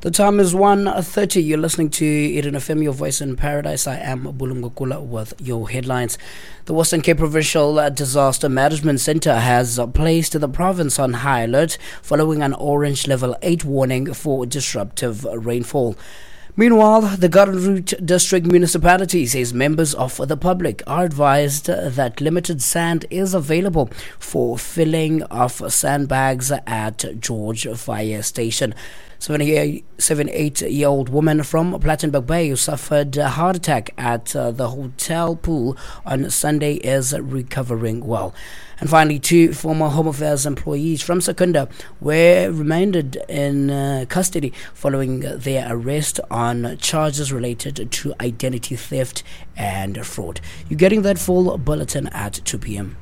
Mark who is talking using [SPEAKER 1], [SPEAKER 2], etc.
[SPEAKER 1] The time is 1:30. You're listening to Irene FM, your voice in paradise. I am Bulungakula with your headlines. The Western Cape Provincial Disaster Management Centre has placed the province on high alert following an orange level 8 warning for disruptive rainfall. Meanwhile, the Garden Route District Municipality says members of the public are advised that limited sand is available for filling of sandbags at George Fire Station. 78-year-old woman from Plettenberg Bay who suffered a heart attack at the hotel pool on Sunday is recovering well. And finally, 2 former Home Affairs employees from Secunda were remanded in custody following their arrest on charges related to identity theft and fraud. You're getting that full bulletin at 2 p.m.